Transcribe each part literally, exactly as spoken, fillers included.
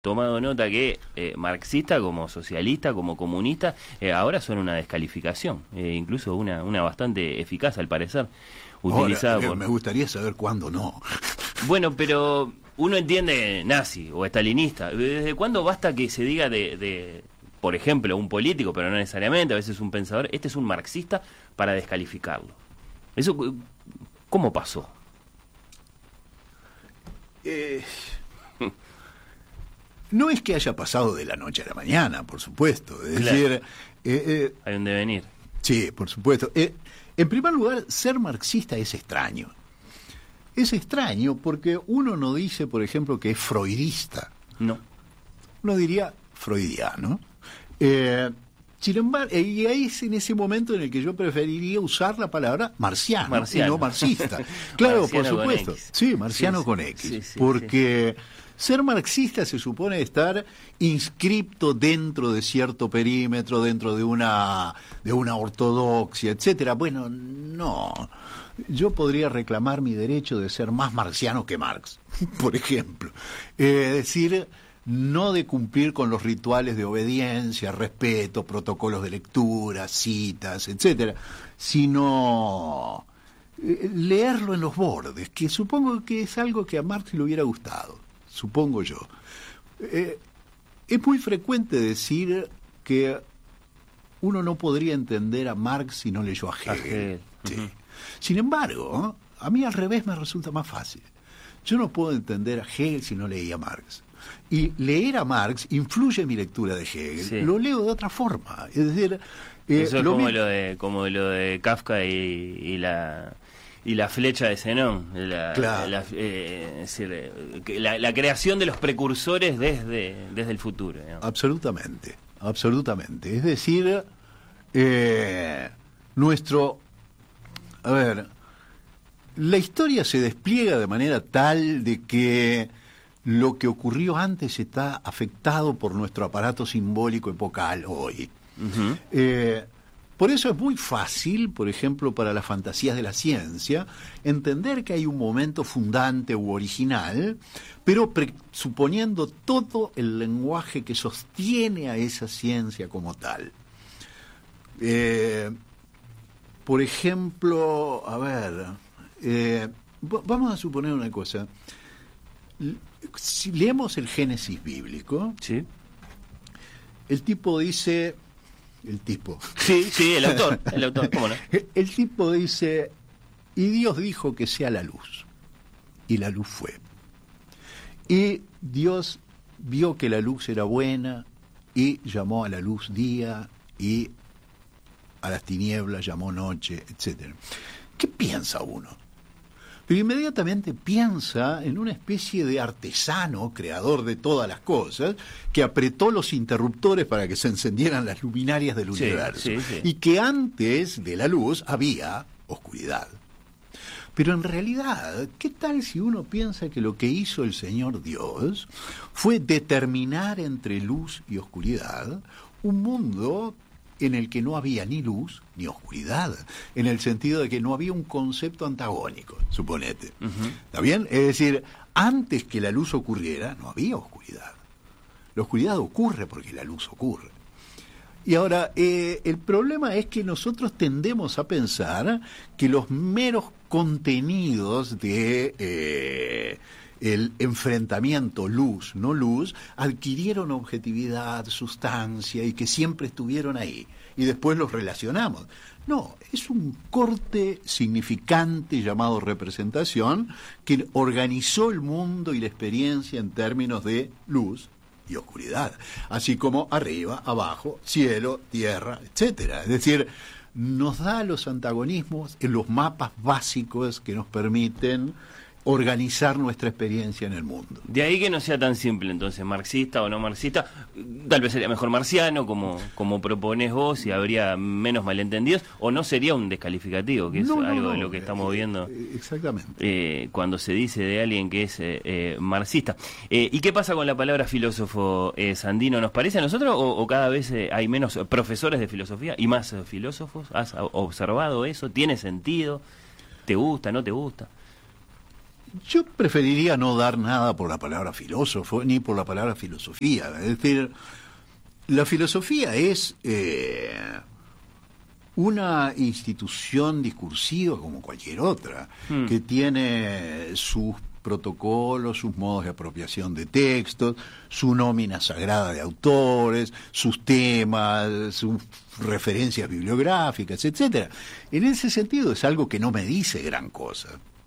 tomado nota que eh, marxista como socialista, como comunista, eh, ahora son una descalificación, eh, incluso una, una bastante eficaz al parecer, utilizada ahora, eh, por... Me gustaría saber cuándo no. Bueno, pero uno entiende nazi o estalinista. ¿Desde cuándo basta que se diga de, de, por ejemplo, un político, pero no necesariamente, a veces un pensador, este es un marxista, para descalificarlo? Eso, ¿cómo pasó? Eh... No es que haya pasado de la noche a la mañana, por supuesto. Es claro. decir, eh, eh, hay un devenir. Sí, por supuesto. Eh, en primer lugar, ser marxista es extraño. Es extraño porque uno no dice, por ejemplo, que es freudista. No. Uno diría freudiano. Eh, sin embargo, y ahí es en ese momento en el que yo preferiría usar la palabra marciano, marciano. y no marxista. Claro, marciano por supuesto. Sí, marciano sí, con X. Sí, sí, porque... Sí. Ser marxista se supone estar inscripto dentro de cierto perímetro, dentro de una de una ortodoxia, etcétera. Bueno, no. Yo podría reclamar mi derecho de ser más marxiano que Marx, por ejemplo. Eh, es decir, no de cumplir con los rituales de obediencia, respeto, protocolos de lectura, citas, etcétera, sino eh, leerlo en los bordes, que supongo que es algo que a Marx le hubiera gustado. Supongo yo. Eh, es muy frecuente decir que uno no podría entender a Marx si no leyó a Hegel. A Hegel. Sí. Uh-huh. Sin embargo, a mí al revés me resulta más fácil. Yo no puedo entender a Hegel si no leí a Marx. Y leer a Marx influye en mi lectura de Hegel. Sí. Lo leo de otra forma. Es decir, eh, eso es lo como, mi... lo de, como lo de Kafka y, y la... y la flecha de Zenón, la, claro. la, eh, es decir, la, la creación de los precursores desde, desde el futuro, digamos. Absolutamente, absolutamente. Es decir, eh, nuestro... A ver, la historia se despliega de manera tal de que lo que ocurrió antes está afectado por nuestro aparato simbólico epocal hoy. Uh-huh. Eh, Por eso es muy fácil, por ejemplo, para las fantasías de la ciencia, entender que hay un momento fundante u original, pero presuponiendo todo el lenguaje que sostiene a esa ciencia como tal. Eh, por ejemplo, a ver, eh, vamos a suponer una cosa. Si leemos el Génesis bíblico, ¿sí? El tipo dice... El tipo. Sí, sí, el autor, el autor, ¿cómo no? El tipo dice, y Dios dijo que sea la luz, y la luz fue. Y Dios vio que la luz era buena, y llamó a la luz día, y a las tinieblas llamó noche, etcétera. ¿Qué piensa uno? Pero inmediatamente piensa en una especie de artesano, creador de todas las cosas, que apretó los interruptores para que se encendieran las luminarias del sí, universo. Sí, sí. Y que antes de la luz había oscuridad. Pero en realidad, ¿qué tal si uno piensa que lo que hizo el Señor Dios fue determinar entre luz y oscuridad un mundo en el que no había ni luz ni oscuridad, en el sentido de que no había un concepto antagónico, suponete. Uh-huh. ¿Está bien? Es decir, antes que la luz ocurriera, no había oscuridad. La oscuridad ocurre porque la luz ocurre. Y ahora, eh, el problema es que nosotros tendemos a pensar que los meros contenidos de... Eh, el enfrentamiento luz, no luz, adquirieron objetividad, sustancia y que siempre estuvieron ahí. Y después los relacionamos. No, es un corte significante llamado representación que organizó el mundo y la experiencia en términos de luz y oscuridad. Así como arriba, abajo, cielo, tierra, etcétera. Es decir, nos da los antagonismos en los mapas básicos que nos permiten organizar nuestra experiencia en el mundo. De ahí que no sea tan simple, entonces, marxista o no marxista, tal vez sería mejor marciano, como, como proponés vos, y habría menos malentendidos, o no sería un descalificativo, que es no, no, algo no, de lo que estamos eh, viendo. Exactamente. Eh, cuando se dice de alguien que es eh, eh, marxista. Eh, ¿Y qué pasa con la palabra filósofo, eh, Sandino? ¿Nos parece a nosotros o, o cada vez eh, hay menos profesores de filosofía y más eh, filósofos? ¿Has observado eso? ¿Tiene sentido? ¿Te gusta, no te gusta? Yo preferiría no dar nada por la palabra filósofo ni por la palabra filosofía. Es decir, la filosofía es eh, una institución discursiva como cualquier otra, hmm. que tiene sus protocolos, sus modos de apropiación de textos, su nómina sagrada de autores, sus temas, sus referencias bibliográficas, etcétera. En ese sentido es algo que no me dice gran cosa.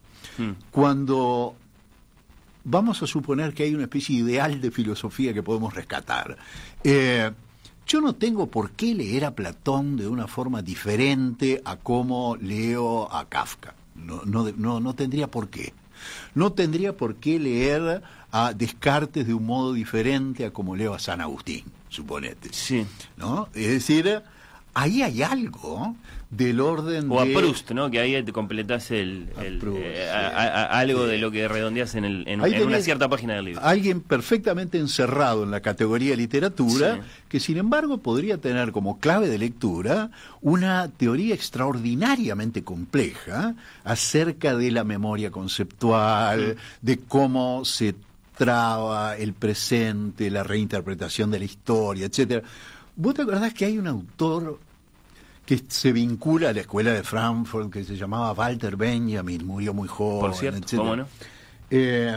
Cuando vamos a suponer que hay una especie ideal de filosofía que podemos rescatar, eh, yo no tengo por qué leer a Platón de una forma diferente a cómo leo a Kafka. No, no, no, no tendría por qué. No tendría por qué leer a Descartes de un modo diferente a como leo a San Agustín, suponete. Sí. ¿No? Es decir, ahí hay algo del orden o de... a Proust, ¿no? Que ahí te completás el, el, Proust, eh, a, a, a, algo sí. de lo que redondeás en, el, en, en una cierta página del libro. Alguien perfectamente encerrado en la categoría literatura, sí. que sin embargo podría tener como clave de lectura una teoría extraordinariamente compleja acerca de la memoria conceptual, sí. de cómo se traba el presente, la reinterpretación de la historia, etcétera. ¿Vos te acordás que hay un autor que se vincula a la escuela de Frankfurt, que se llamaba Walter Benjamin, murió muy joven, por cierto, etcétera? ¿Cómo no? Eh,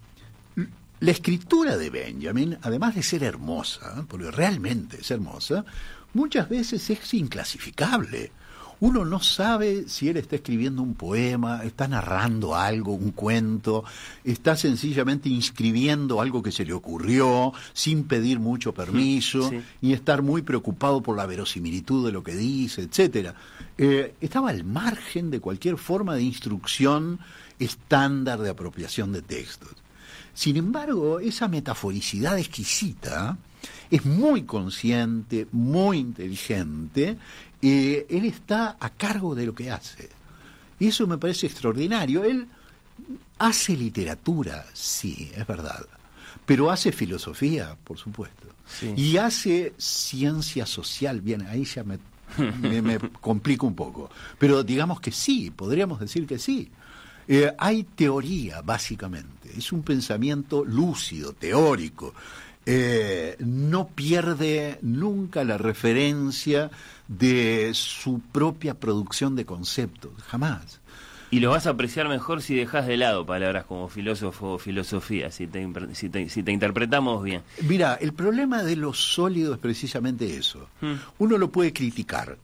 la escritura de Benjamin, además de ser hermosa, porque realmente es hermosa, muchas veces es inclasificable. Uno no sabe si él está escribiendo un poema, está narrando algo, un cuento, está sencillamente inscribiendo algo que se le ocurrió sin pedir mucho permiso, sí. y estar muy preocupado por la verosimilitud de lo que dice, etcétera. Eh, estaba al margen de cualquier forma de instrucción estándar de apropiación de textos. Sin embargo, esa metaforicidad exquisita es muy consciente, muy inteligente. Eh, él está a cargo de lo que hace. Y eso me parece extraordinario. Él hace literatura, sí, es verdad. Pero hace filosofía, por supuesto. Sí. Y hace ciencia social. Bien, ahí ya me, me, me complico un poco. Pero digamos que sí, podríamos decir que sí. Eh, hay teoría, básicamente. Es un pensamiento lúcido, teórico. Eh, no pierde nunca la referencia de su propia producción de conceptos, jamás. Y lo vas a apreciar mejor si dejas de lado palabras como filósofo o filosofía, si te, si te, si te interpretamos bien. Mira, el problema de lo sólido es precisamente eso. Hmm. Uno lo puede criticar,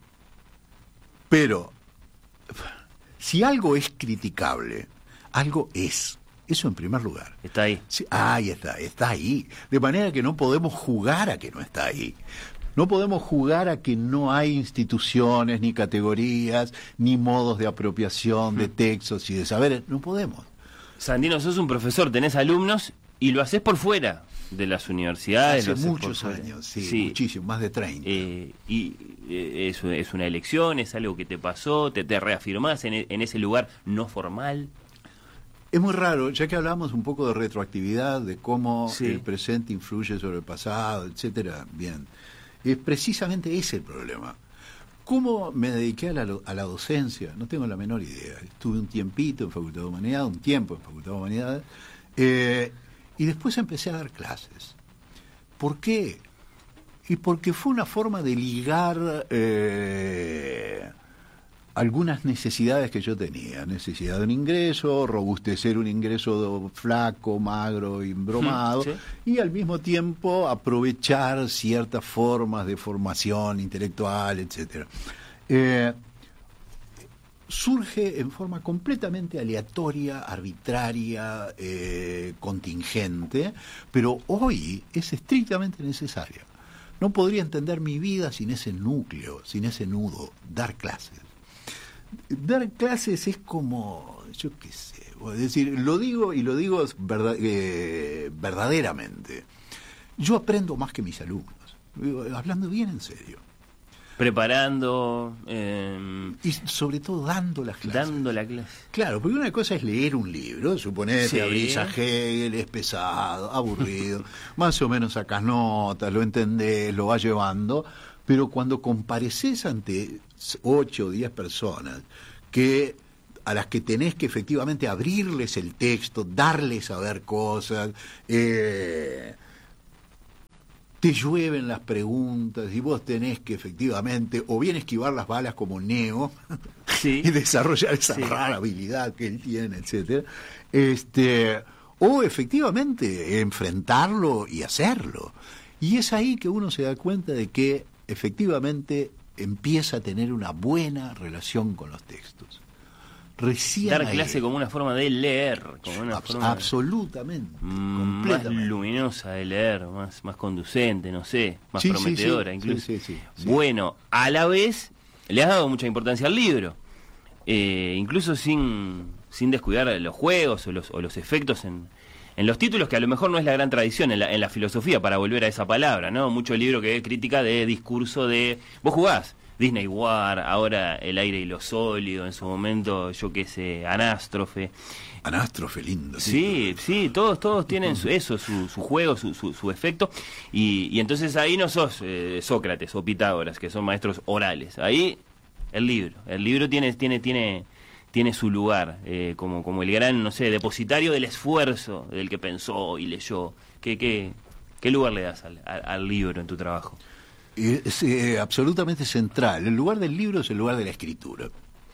pero si algo es criticable, algo es. Eso en primer lugar. Está ahí. Sí, ahí está, está ahí. De manera que no podemos jugar a que no está ahí. No podemos jugar a que no hay instituciones, ni categorías, ni modos de apropiación de textos y de saberes. No podemos. Sandino, sos un profesor, tenés alumnos y lo haces por fuera de las universidades. Hace muchos años, sí, sí, muchísimo, más de treinta. Eh, y eh, es, es una elección, es algo que te pasó, te, te reafirmás en, en ese lugar no formal. Es muy raro, ya que hablamos un poco de retroactividad, de cómo sí. el presente influye sobre el pasado, etcétera. Bien, es precisamente ese el problema. ¿Cómo me dediqué a la, a la docencia? No tengo la menor idea. Estuve un tiempito en Facultad de Humanidades, un tiempo en Facultad de Humanidades, eh, y después empecé a dar clases. ¿Por qué? Y porque fue una forma de ligar eh, algunas necesidades que yo tenía. Necesidad de un ingreso, robustecer un ingreso flaco, magro, embromado, ¿sí? Y al mismo tiempo aprovechar ciertas formas de formación intelectual, etcétera. Eh, surge en forma completamente aleatoria, arbitraria, eh, contingente, pero hoy es estrictamente necesaria. No podría entender mi vida sin ese núcleo, sin ese nudo, dar clases. Dar clases es como, yo qué sé, es decir, lo digo y lo digo verdad, eh, verdaderamente. Yo aprendo más que mis alumnos, hablando bien en serio. Preparando... Eh, y sobre todo dando las clases. Dando la clase. Claro, porque una cosa es leer un libro, suponete, sí. abrís a Hegel, es pesado, aburrido, más o menos sacás notas, lo entendés, lo vas llevando, pero cuando compareces ante ocho o diez personas que a las que tenés que efectivamente abrirles el texto, darles a ver cosas, eh, te llueven las preguntas y vos tenés que efectivamente o bien esquivar las balas como Neo sí. y desarrollar esa sí. rara habilidad que él tiene, etcétera, este, o efectivamente enfrentarlo y hacerlo. Y es ahí que uno se da cuenta de que efectivamente empieza a tener una buena relación con los textos. Recién Dar ahí, clase como una forma de leer, como una abs- forma absolutamente, mm, completamente. más luminosa de leer, más, más conducente, no sé, más Sí, sí, prometedora sí, incluso. sí, sí, sí, sí. Bueno, a la vez le has dado mucha importancia al libro, eh, incluso sin, sin descuidar los juegos o los, o los efectos en, en los títulos, que a lo mejor no es la gran tradición en la, en la filosofía, para volver a esa palabra, ¿no? Mucho libro que es crítica de discurso de... Vos jugás Disney War, ahora El aire y lo sólido, en su momento, yo qué sé, Anástrofe. Anástrofe, lindo. Sí, sí, todos todos tienen su, eso, su, su juego, su, su, su efecto, y, y entonces ahí no sos eh, Sócrates o Pitágoras, que son maestros orales. Ahí el libro, el libro tiene tiene tiene tiene su lugar, eh, como como el gran, no sé, depositario del esfuerzo del que pensó y leyó. ¿Qué qué qué lugar le das al, al, al libro en tu trabajo? Es eh, absolutamente central. El lugar del libro es el lugar de la escritura.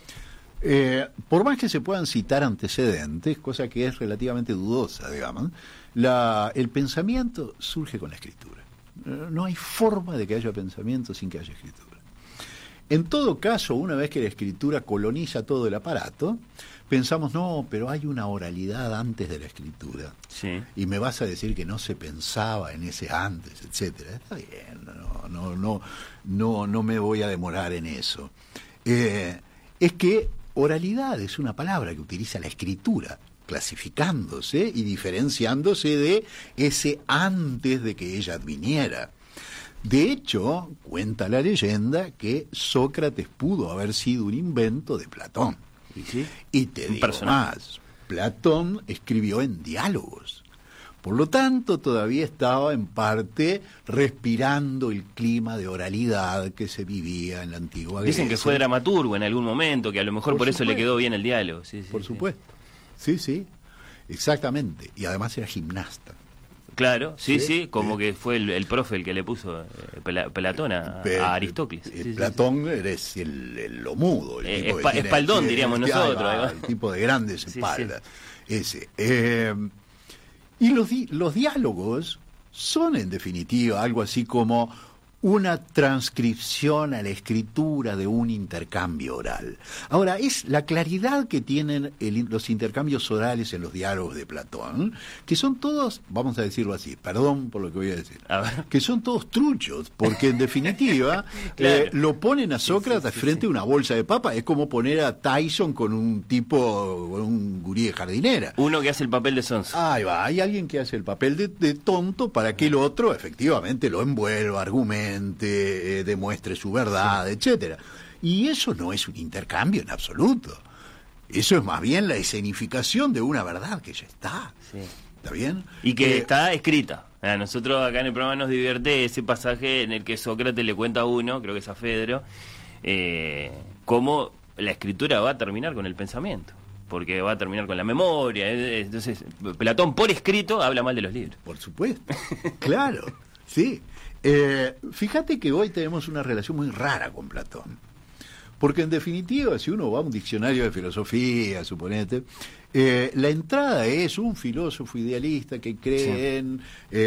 Eh, por más que se puedan citar antecedentes, cosa que es relativamente dudosa, digamos, la, el pensamiento surge con la escritura. Eh, no hay forma de que haya pensamiento sin que haya escritura. En todo caso, una vez que la escritura coloniza todo el aparato, pensamos, no, pero hay una oralidad antes de la escritura. Sí. Y me vas a decir que no se pensaba en ese antes, etcétera. Está bien, no, no, no, no, no me voy a demorar en eso. Eh, es que oralidad es una palabra que utiliza la escritura, clasificándose y diferenciándose de ese antes de que ella adviniera. De hecho, cuenta la leyenda que Sócrates pudo haber sido un invento de Platón. ¿Y, sí? y te un digo personaje. más, Platón escribió en diálogos. Por lo tanto, todavía estaba en parte respirando el clima de oralidad que se vivía en la antigua Grecia. Dicen que fue dramaturgo en algún momento, que a lo mejor por, por eso le quedó bien el diálogo. Sí, sí, por sí. supuesto. Sí, sí, exactamente. Y además era gimnasta. Claro, sí, sí, sí como sí. que fue el, el profe el que le puso eh, Pela, Platón a, a Aristócles. Eh, Sí, Platón sí, sí. eres el, el lo mudo. El Eh, tipo espa, que tiene, espaldón, sí, diríamos el, nosotros. ahí va, ahí va. el tipo de grandes Sí, espaldas. Sí. Ese. Eh, y los, di los diálogos son, en definitiva, algo así como una transcripción a la escritura de un intercambio oral. Ahora, es la claridad que tienen el, los intercambios orales en los diálogos de Platón, que son todos, vamos a decirlo así, perdón por lo que voy a decir, A ver. que son todos truchos, porque en definitiva Claro. eh, lo ponen a Sócrates sí, sí, frente sí. a una bolsa de papa, es como poner a Tyson con un tipo, con un gurí de jardinera. Uno que hace el papel de sonso. Ahí va, hay alguien que hace el papel de, de tonto para que el otro efectivamente lo envuelva, argumente, eh, demuestre su verdad, sí. etcétera. Y eso no es un intercambio en absoluto. Eso es más bien la escenificación de una verdad que ya está. Sí. ¿Está bien? Y que Eh, está escrita. A nosotros acá en el programa nos divierte ese pasaje en el que Sócrates le cuenta a uno, creo que es a Fedro, eh, cómo la escritura va a terminar con el pensamiento. Porque va a terminar con la memoria. eh, Entonces, Platón por escrito habla mal de los libros. Por supuesto. Claro, sí. Eh, fíjate que hoy tenemos una relación muy rara con Platón. Porque en definitiva, si uno va a un diccionario de filosofía, suponete, eh, la entrada es un filósofo idealista que cree sí. en,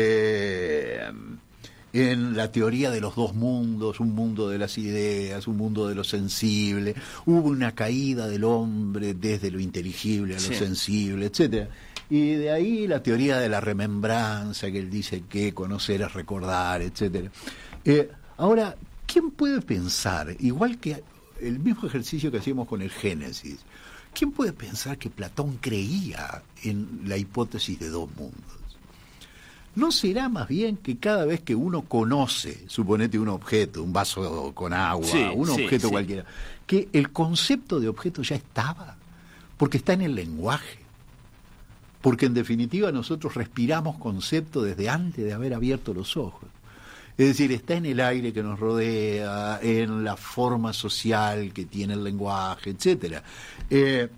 eh, en la teoría de los dos mundos, un mundo de las ideas, un mundo de lo sensible. Hubo una caída del hombre desde lo inteligible a lo sí. sensible, etcétera. Y de ahí la teoría de la remembranza, que él dice que conocer es recordar, etcétera. Eh, ahora, ¿quién puede pensar, igual que el mismo ejercicio que hacíamos con el Génesis, quién puede pensar que Platón creía en la hipótesis de dos mundos? ¿No será más bien que cada vez que uno conoce, suponete un objeto, un vaso con agua, sí, un sí, objeto sí. cualquiera, que el concepto de objeto ya estaba, porque está en el lenguaje? Porque en definitiva nosotros respiramos concepto desde antes de haber abierto los ojos. Es decir, está en el aire que nos rodea, en la forma social que tiene el lenguaje, etcétera. Eh,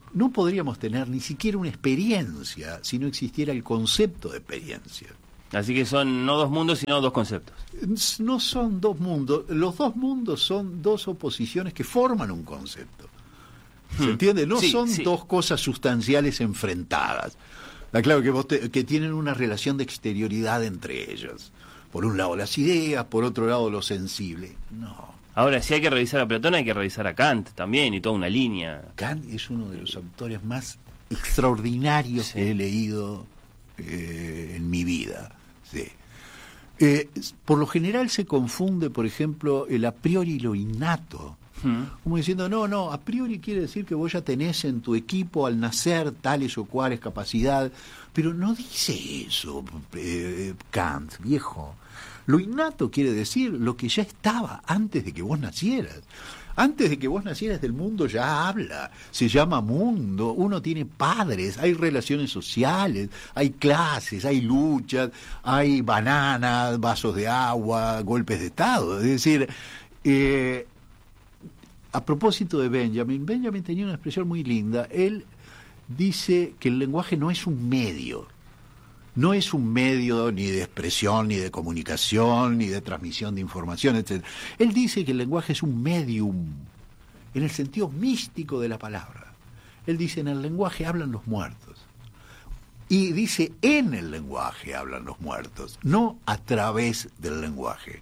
no podríamos tener ni siquiera una experiencia si no existiera el concepto de experiencia. Así que son no dos mundos, sino dos conceptos. No son dos mundos, los dos mundos son dos oposiciones que forman un concepto. ¿Se hmm. entiende? No sí, son sí. dos cosas sustanciales enfrentadas. Está claro que, vos te, que tienen una relación de exterioridad entre ellas. Por un lado las ideas, por otro lado lo sensible. No. Ahora, si hay que revisar a Platón, hay que revisar a Kant también, y toda una línea. Kant es uno de los autores más extraordinarios sí. que he leído eh, en mi vida. Sí. Eh, por lo general se confunde, por ejemplo, el a priori y lo innato. Hmm. Como diciendo, no, no, a priori quiere decir que vos ya tenés en tu equipo al nacer tales o cuales capacidades, pero no dice eso eh, Kant, viejo. Lo innato quiere decir lo que ya estaba antes de que vos nacieras. Antes de que vos nacieras del mundo ya habla, se llama mundo, uno tiene padres, hay relaciones sociales, hay clases, hay luchas, hay bananas, vasos de agua, golpes de Estado. Es decir, eh, a propósito de Benjamin, Benjamin tenía una expresión muy linda. Él dice que el lenguaje no es un medio. No es un medio ni de expresión, ni de comunicación, ni de transmisión de información, etcétera. Él dice que el lenguaje es un medium, en el sentido místico de la palabra. Él dice, en el lenguaje hablan los muertos. Y dice, en el lenguaje hablan los muertos, no a través del lenguaje.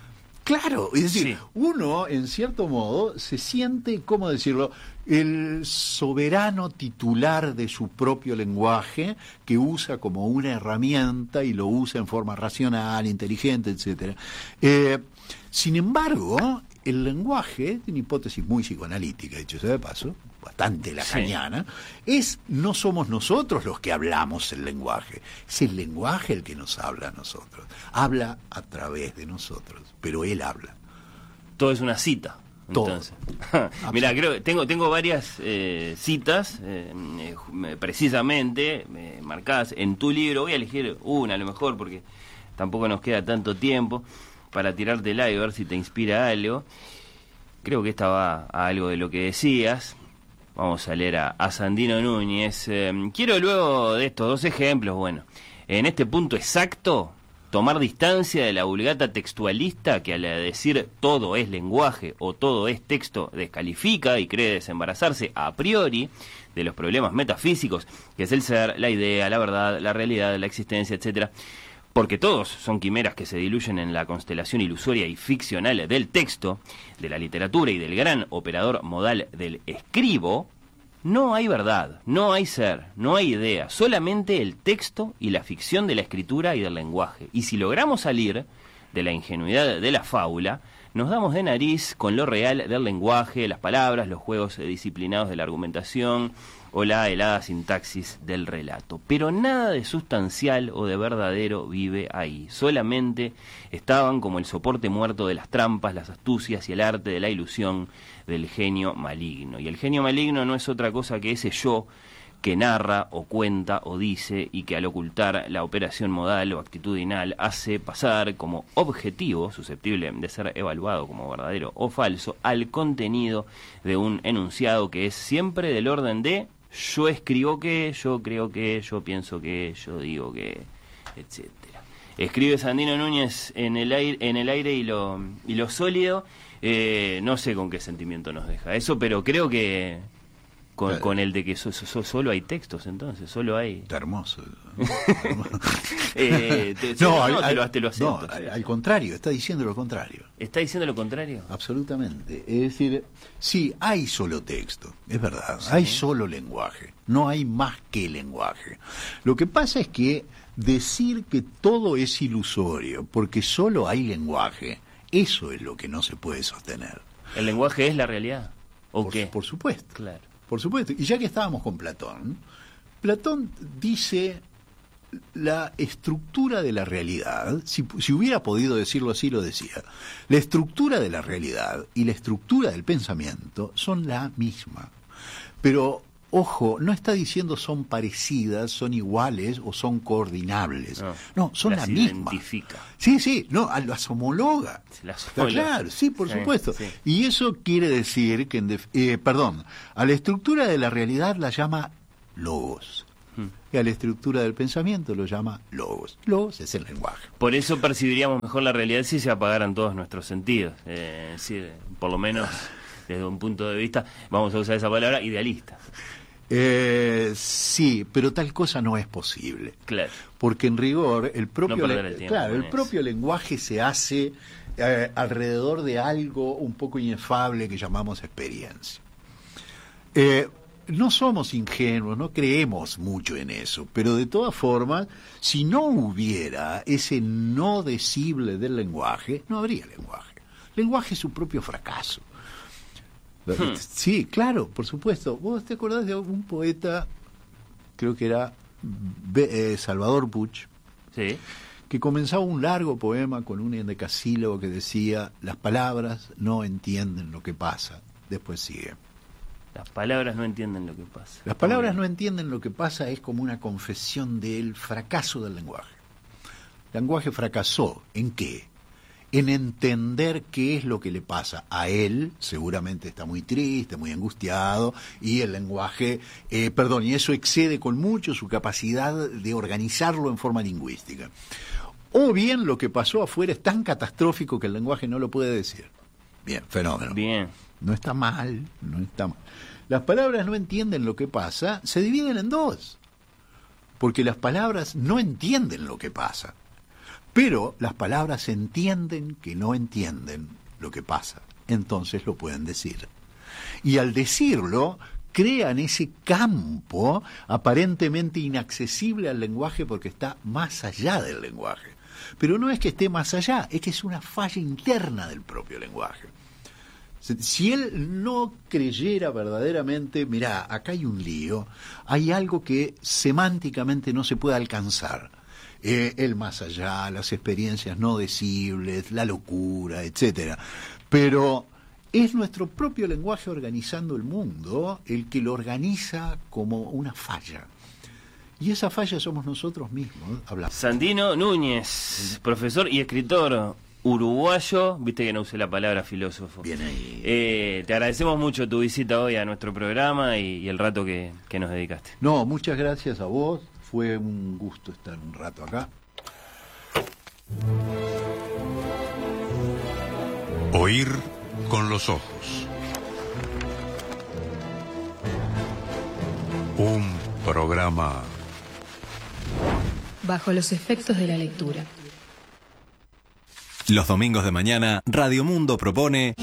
Claro, es decir, sí. uno, en cierto modo, se siente, ¿cómo decirlo?, el soberano titular de su propio lenguaje, que usa como una herramienta y lo usa en forma racional, inteligente, etcétera. Eh, sin embargo, el lenguaje, una hipótesis muy psicoanalítica, dicho sea de paso, bastante lacaniana, sí. es no somos nosotros los que hablamos el lenguaje, es el lenguaje el que nos habla a nosotros, habla a través de nosotros, pero él habla. Todo es una cita. Entonces, mira, creo que tengo tengo varias eh, citas eh, eh, precisamente eh, marcadas en tu libro. Voy a elegir una a lo mejor porque tampoco nos queda tanto tiempo para tirártela y ver si te inspira algo. Creo que esta va a algo de lo que decías. Vamos a leer a, a Sandino Núñez. Eh, quiero luego de estos dos ejemplos, bueno, en este punto exacto, tomar distancia de la vulgata textualista que al decir todo es lenguaje o todo es texto descalifica y cree desembarazarse a priori de los problemas metafísicos, que es el ser, la idea, la verdad, la realidad, la existencia, etcétera. Porque todos son quimeras que se diluyen en la constelación ilusoria y ficcional del texto, de la literatura y del gran operador modal del escribo. No hay verdad, no hay ser, no hay idea, solamente el texto y la ficción de la escritura y del lenguaje. Y si logramos salir de la ingenuidad de la fábula, nos damos de nariz con lo real del lenguaje, las palabras, los juegos disciplinados de la argumentación o la helada sintaxis del relato. Pero nada de sustancial o de verdadero vive ahí. Solamente estaban como el soporte muerto de las trampas, las astucias y el arte de la ilusión del genio maligno. Y el genio maligno no es otra cosa que ese yo que narra o cuenta o dice y que al ocultar la operación modal o actitudinal hace pasar como objetivo, susceptible de ser evaluado como verdadero o falso, al contenido de un enunciado que es siempre del orden de yo escribo que, yo creo que, yo pienso que, yo digo que, etcétera. Escribe Sandino Núñez en el aire, en el aire y lo y lo sólido. Eh, no sé con qué sentimiento nos deja eso, pero creo que con, claro. con el de que so, so, solo hay textos, entonces solo hay. Está hermoso. eh, te, no, no, al, te lo, te lo acepto, no, sí, al contrario, está diciendo lo contrario. ¿Está diciendo lo contrario? Absolutamente. Es decir, sí, hay solo texto, es verdad, sí. Hay solo lenguaje, no hay más que lenguaje. Lo que pasa es que decir que todo es ilusorio porque solo hay lenguaje, eso es lo que no se puede sostener. ¿El lenguaje es la realidad? ¿O por, qué? Por supuesto. Claro. Por supuesto. Y ya que estábamos con Platón, Platón dice la estructura de la realidad, si, si hubiera podido decirlo así, lo decía. La estructura de la realidad y la estructura del pensamiento son la misma. Pero ojo, no está diciendo son parecidas, son iguales o son coordinables. No, no son las la misma. Identifica. Sí, sí, no, las homologa. Las Está homologa. claro, sí, por Sí, supuesto. sí. Y eso quiere decir que, en def- eh, perdón, a la estructura de la realidad la llama logos. Y a la estructura del pensamiento lo llama logos. Logos es el lenguaje. Por eso percibiríamos mejor la realidad si se apagaran todos nuestros sentidos. Eh, es decir, por lo menos desde un punto de vista, vamos a usar esa palabra, idealista. Eh, sí, pero tal cosa no es posible. Claro. Porque en rigor el propio, No perder le- el tiempo claro, con el eso. propio lenguaje se hace eh, alrededor de algo un poco inefable que llamamos experiencia. Eh, no somos ingenuos, no creemos mucho en eso, pero de todas formas, si no hubiera ese no decible del lenguaje, no habría lenguaje. El lenguaje es su propio fracaso. Hmm. Sí, claro, por supuesto. ¿Vos te acordás de un poeta, creo que era Be- eh, Salvador Puch, Sí. que comenzaba un largo poema con un endecasílabo que decía: las palabras no entienden lo que pasa? Después sigue: Las palabras no entienden lo que pasa. las palabras no entienden lo que pasa, es como una confesión del fracaso del lenguaje. El lenguaje fracasó ¿en qué? En entender qué es lo que le pasa a él. Seguramente está muy triste, muy angustiado, y el lenguaje, eh, perdón, y eso excede con mucho su capacidad de organizarlo en forma lingüística. O bien lo que pasó afuera es tan catastrófico que el lenguaje no lo puede decir. Bien, fenómeno. Bien. No está mal, no está mal. Las palabras no entienden lo que pasa, se dividen en dos. Porque las palabras no entienden lo que pasa. Pero las palabras entienden que no entienden lo que pasa. Entonces lo pueden decir. Y al decirlo, crean ese campo aparentemente inaccesible al lenguaje porque está más allá del lenguaje. Pero no es que esté más allá, es que es una falla interna del propio lenguaje. Si él no creyera verdaderamente, mirá, acá hay un lío, hay algo que semánticamente no se puede alcanzar. Eh, el más allá, las experiencias no decibles, la locura, etcétera. Pero es nuestro propio lenguaje organizando el mundo el que lo organiza como una falla. Y esa falla somos nosotros mismos, hablamos. Sandino Núñez, profesor y escritor uruguayo, viste que no usé la palabra filósofo. Bien ahí. Eh, te agradecemos mucho tu visita hoy a nuestro programa y, y el rato que, que nos dedicaste. No, muchas gracias a vos. Fue un gusto estar un rato acá. Oír con los ojos. Un programa Bajo los efectos de la lectura. Los domingos de mañana, Radio Mundo propone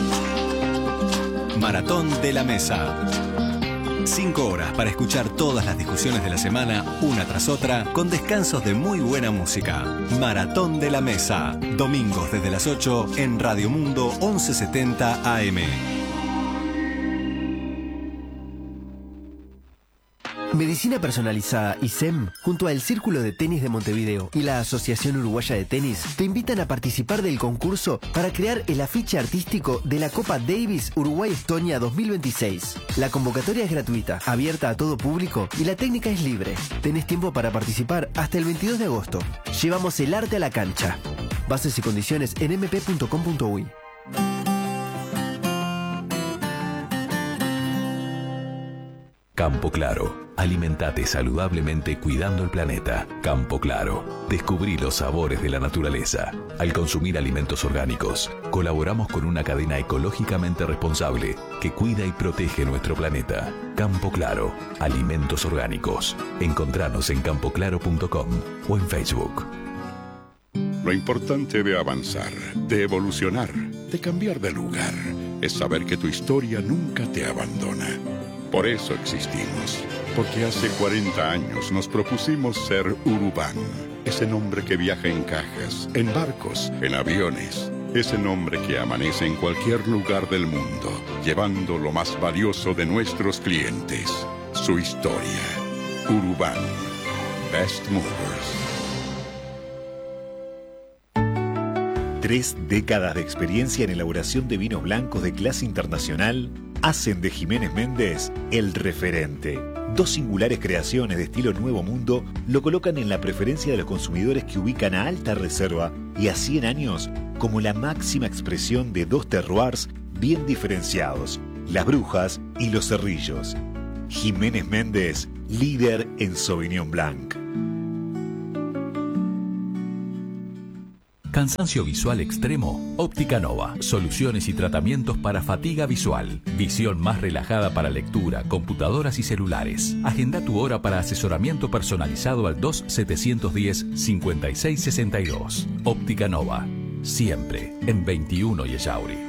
Maratón de la Mesa. Cinco horas para escuchar todas las discusiones de la semana, una tras otra, con descansos de muy buena música. Maratón de la Mesa. Domingos desde las ocho en Radio Mundo once setenta A M. Medicina Personalizada I S E M, junto al Círculo de Tenis de Montevideo y la Asociación Uruguaya de Tenis, te invitan a participar del concurso para crear el afiche artístico de la Copa Davis Uruguay-Estonia dos mil veintiséis. La convocatoria es gratuita, abierta a todo público y la técnica es libre. Tenés tiempo para participar hasta el veintidós de agosto. Llevamos el arte a la cancha. Bases y condiciones en m p punto com punto u y. Campo Claro. Alimentate saludablemente cuidando el planeta. Campo Claro. Descubrí los sabores de la naturaleza. Al consumir alimentos orgánicos, colaboramos con una cadena ecológicamente responsable que cuida y protege nuestro planeta. Campo Claro. Alimentos orgánicos. Encontranos en campo claro punto com o en Facebook. Lo importante de avanzar, de evolucionar, de cambiar de lugar, es saber que tu historia nunca te abandona. Por eso existimos, porque hace cuarenta años nos propusimos ser Urubán, ese nombre que viaja en cajas, en barcos, en aviones, ese nombre que amanece en cualquier lugar del mundo, llevando lo más valioso de nuestros clientes, su historia. Urubán, Best Movers. Tres décadas de experiencia en elaboración de vinos blancos de clase internacional hacen de Jiménez Méndez el referente. Dos singulares creaciones de estilo Nuevo Mundo lo colocan en la preferencia de los consumidores que ubican a Alta Reserva y a cien años como la máxima expresión de dos terroirs bien diferenciados, las Brujas y los Cerrillos. Jiménez Méndez, líder en Sauvignon Blanc. Cansancio visual extremo, Óptica Nova. Soluciones y tratamientos para fatiga visual. Visión más relajada para lectura, computadoras y celulares. Agenda tu hora para asesoramiento personalizado al dos setecientos diez cincuenta y seis sesenta y dos. Óptica Nova. Siempre en veintiuno y Ellauri.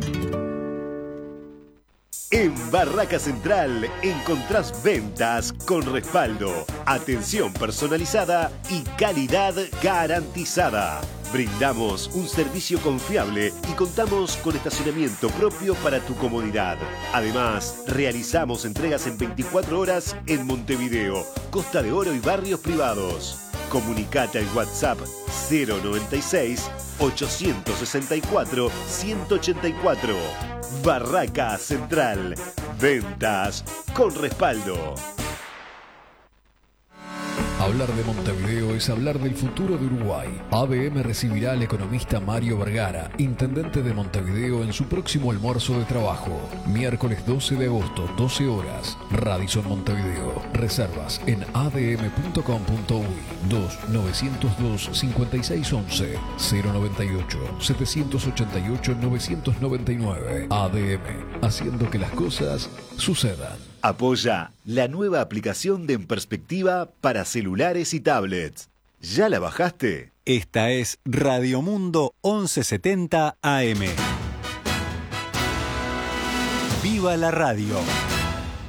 En Barraca Central encontrás ventas con respaldo, atención personalizada y calidad garantizada. Brindamos un servicio confiable y contamos con estacionamiento propio para tu comodidad. Además, realizamos entregas en veinticuatro horas en Montevideo, Costa de Oro y barrios privados. Comunicate al WhatsApp cero noventa y seis, ochocientos sesenta y cuatro, ciento ochenta y cuatro. Barraca Central. Ventas con respaldo. Hablar de Montevideo es hablar del futuro de Uruguay. A D M recibirá al economista Mario Vergara, intendente de Montevideo, en su próximo almuerzo de trabajo. Miércoles doce de agosto, doce horas. Radisson Montevideo. Reservas en a d m punto com punto u y dos novecientos dos cincuenta y seis once cero noventa y ocho setecientos ochenta y ocho novecientos noventa y nueve. A D M, haciendo que las cosas sucedan. Apoya la nueva aplicación de En Perspectiva para celulares y tablets. ¿Ya la bajaste? Esta es Radio Mundo once setenta A M. ¡Viva la radio!